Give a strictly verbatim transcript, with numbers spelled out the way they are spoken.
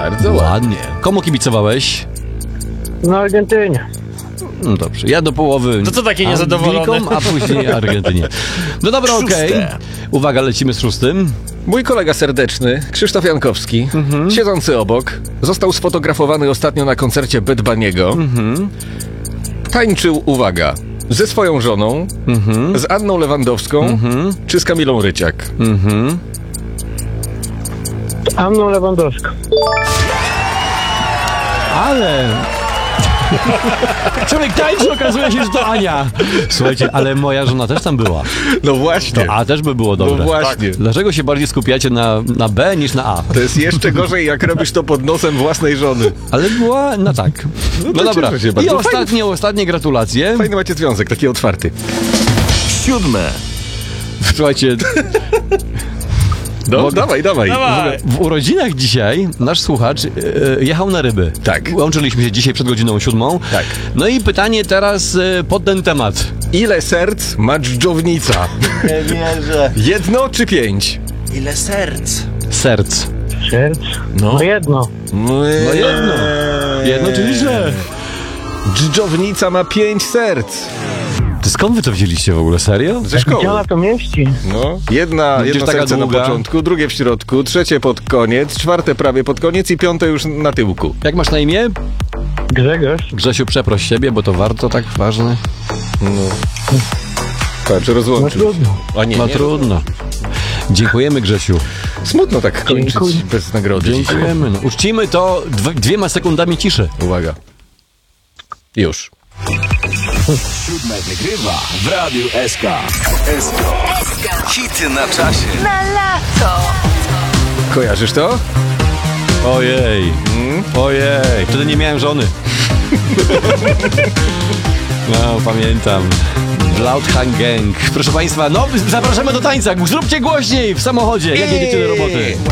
Bardzo ładnie. Ładnie. Komu kibicowałeś? No Argentynie. No dobrze, ja do połowy To co takie niezadowolone? Anglikom, a później Argentynie. No dobra, okej. Szóste. Uwaga, lecimy z szóstym. Mój kolega serdeczny, Krzysztof Jankowski, Mhm. siedzący obok, został sfotografowany ostatnio na koncercie Bad Bunny'ego. Mhm. Tańczył, uwaga, ze swoją żoną, Mhm. z Anną Lewandowską Mhm. czy z Kamilą Ryciak. Mhm. Anną Lewandowską. Ale... Człowiek tańczy, okazuje się, że to Ania. Słuchajcie, ale moja żona też tam była. No właśnie. To A też by było dobre. No właśnie. Dlaczego się bardziej skupiacie na, na B niż na A? To jest jeszcze gorzej, jak robisz to pod nosem własnej żony. Ale była, no tak. No, to dobra. cieszę się I bardzo. ostatnie, ostatnie gratulacje. Fajny macie związek, taki otwarty. Siódme. Słuchajcie, No, Mogę- dawaj, dawaj. Dawaj. w urodzinach dzisiaj nasz słuchacz e, jechał na ryby. Tak. Łączyliśmy się dzisiaj przed godziną siódmą. Tak. No i pytanie teraz e, pod ten temat. Ile serc ma dżdżownica? Nie wierzę. Jedno czy pięć? Ile serc? Serc. Serc? No. No jedno. No jedno. Jedno czyli źle. Dżdżownica ma pięć serc. To skąd wy to wzięliście w ogóle? Serio? Ze szkoły. Gdzie ona to mieści? No. Jedna, Gdzieś jedno taka serce długa. na początku, drugie w środku, trzecie pod koniec, czwarte prawie pod koniec i piąte już na tyłku. Jak masz na imię? Grzegorz? Grzesiu, przeproś siebie, bo to warto tak ważne. No. Patrz, No rozłączył. trudno. A nie, No nie. trudno. Dziękujemy, Grzesiu. Smutno tak kończyć Dziękuję. bez nagrody dzisiaj. Dziękujemy. No, uczcimy to dw- dwiema sekundami ciszy. Uwaga. Już. Siódme wygrywa w Radiu S K. S K. Hity na czasie. Na lato. Kojarzysz to? Ojej. Ojej. Wtedy nie miałem żony. No, pamiętam. Bloodhound Gang. Proszę Państwa, no zapraszamy do tańca. Zróbcie głośniej w samochodzie, jak jedziecie do roboty.